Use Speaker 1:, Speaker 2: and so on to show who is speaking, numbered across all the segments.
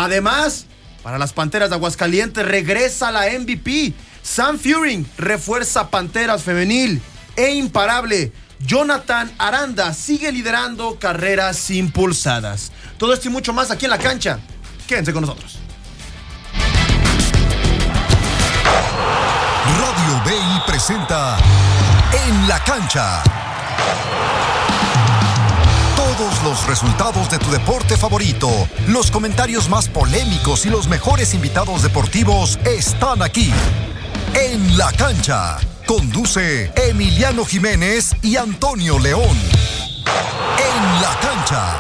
Speaker 1: Además, para las Panteras de Aguascalientes regresa la MVP. Sam Furyk refuerza Panteras femenil e imparable. Jonathan Aranda sigue liderando carreras impulsadas. Todo esto y mucho más aquí en La Cancha. Quédense con nosotros.
Speaker 2: Radio BI presenta En la Cancha. Todos los resultados de tu deporte favorito, los comentarios más polémicos y los mejores invitados deportivos están aquí. En la Cancha. Conduce Emiliano Jiménez y Antonio León. En la Cancha.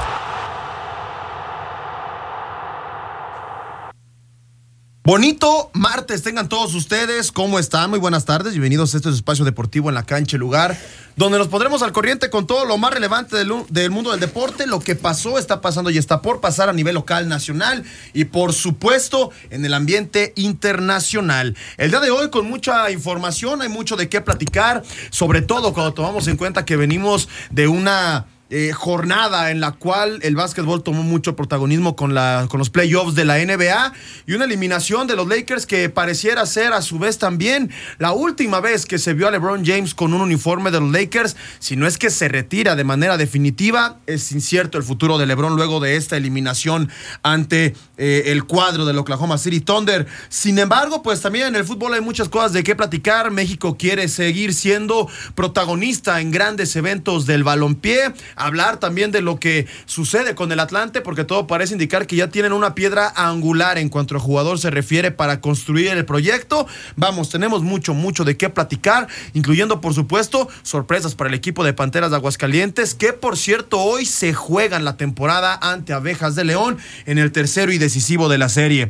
Speaker 1: Bonito martes tengan todos ustedes. ¿Cómo están? Muy buenas tardes. Bienvenidos a este espacio deportivo En la Cancha, el lugar donde nos pondremos al corriente con todo lo más relevante del mundo del deporte, lo que pasó, está pasando y está por pasar a nivel local, nacional y por supuesto en el ambiente internacional. El día de hoy con mucha información, hay mucho de qué platicar, sobre todo cuando tomamos en cuenta que venimos de una jornada en la cual el básquetbol tomó mucho protagonismo con los playoffs de la NBA y una eliminación de los Lakers que pareciera ser a su vez también la última vez que se vio a LeBron James con un uniforme de los Lakers. Si no es que se retira de manera definitiva, es incierto el futuro de LeBron luego de esta eliminación ante el cuadro del Oklahoma City Thunder. Sin embargo, pues también en el fútbol hay muchas cosas de qué platicar. México quiere seguir siendo protagonista en grandes eventos del balompié. Hablar también de lo que sucede con el Atlante, porque todo parece indicar que ya tienen una piedra angular en cuanto a jugador se refiere para construir el proyecto. Vamos, tenemos mucho de qué platicar, incluyendo por supuesto sorpresas para el equipo de Panteras de Aguascalientes, que por cierto hoy se juegan la temporada ante Abejas de León en el tercero y decisivo de la serie.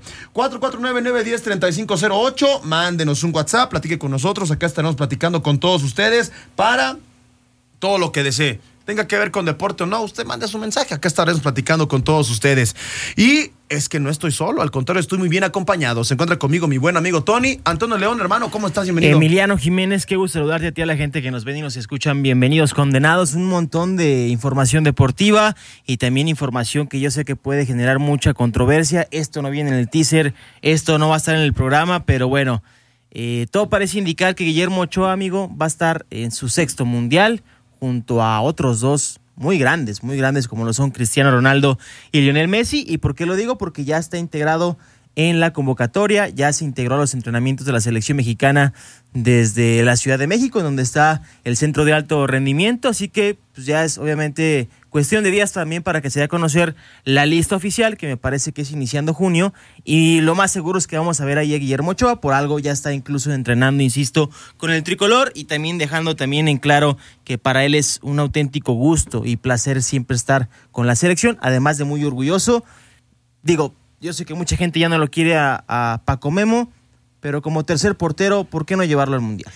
Speaker 1: 449-910-3508, mándenos un WhatsApp, platique con nosotros, acá estaremos platicando con todos ustedes para todo lo que desee. Tenga que ver con deporte o no, usted mande su mensaje. Acá estaremos platicando con todos ustedes. Y es que no estoy solo, al contrario, estoy muy bien acompañado. Se encuentra conmigo mi buen amigo Tony. Antonio León, hermano, ¿cómo estás? Bienvenido.
Speaker 3: Emiliano Jiménez, qué gusto saludarte a ti, a la gente que nos ven y nos escuchan. Bienvenidos, condenados. Un montón de información deportiva y también información que yo sé que puede generar mucha controversia. Esto no viene en el teaser, esto no va a estar en el programa, pero bueno, todo parece indicar que Guillermo Ochoa, amigo, va a estar en su 6º mundial, junto a otros dos muy grandes como lo son Cristiano Ronaldo y Lionel Messi. ¿Y por qué lo digo? Porque ya está integrado en la convocatoria, ya se integró a los entrenamientos de la selección mexicana desde la Ciudad de México, donde está el centro de alto rendimiento, así que pues ya es obviamente cuestión de días también para que se dé a conocer la lista oficial, que me parece que es iniciando junio, y lo más seguro es que vamos a ver ahí a Guillermo Ochoa. Por algo ya está incluso entrenando, insisto, con el tricolor, y también dejando también en claro que para él es un auténtico gusto y placer siempre estar con la selección, además de muy orgulloso. Digo, yo sé que mucha gente ya no lo quiere a Paco Memo, pero como tercer portero, ¿por qué no llevarlo al Mundial?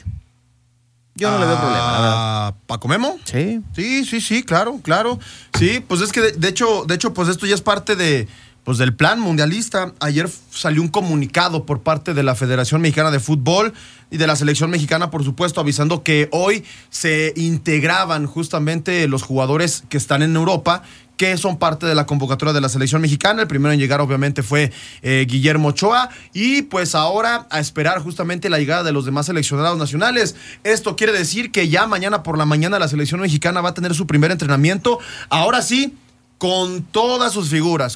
Speaker 3: Yo no le veo problema, la verdad.
Speaker 1: ¿Paco Memo?
Speaker 3: Sí.
Speaker 1: Sí, claro. Sí, pues es que de hecho, pues esto ya es parte del plan mundialista. Ayer salió un comunicado por parte de la Federación Mexicana de Fútbol y de la Selección Mexicana, por supuesto, avisando que hoy se integraban justamente los jugadores que están en Europa, que son parte de la convocatoria de la selección mexicana. El primero en llegar obviamente fue Guillermo Ochoa, y pues ahora a esperar justamente la llegada de los demás seleccionados nacionales. Esto quiere decir que ya mañana por la mañana la selección mexicana va a tener su primer entrenamiento, ahora sí, con todas sus figuras,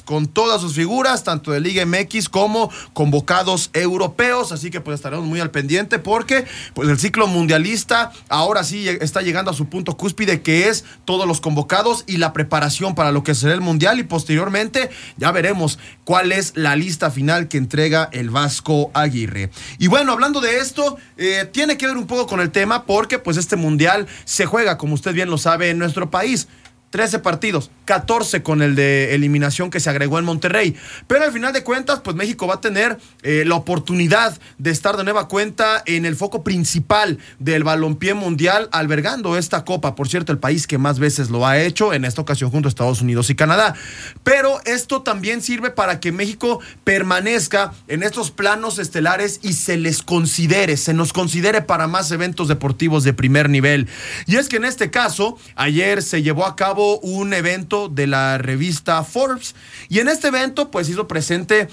Speaker 1: tanto de Liga MX como convocados europeos, así que pues estaremos muy al pendiente porque pues el ciclo mundialista ahora sí está llegando a su punto cúspide, que es todos los convocados y la preparación para lo que será el mundial, y posteriormente ya veremos cuál es la lista final que entrega el Vasco Aguirre. Y bueno, hablando de esto, tiene que ver un poco con el tema porque pues este mundial se juega, como usted bien lo sabe, en nuestro país. 13 partidos, 14 con el de eliminación que se agregó en Monterrey. Pero al final de cuentas, pues México va a tener la oportunidad de estar de nueva cuenta en el foco principal del balompié mundial, albergando esta copa. Por cierto, el país que más veces lo ha hecho, en esta ocasión junto a Estados Unidos y Canadá. Pero esto también sirve para que México permanezca en estos planos estelares y se nos considere para más eventos deportivos de primer nivel. Y es que en este caso, ayer se llevó a cabo un evento de la revista Forbes, y en este evento pues hizo presente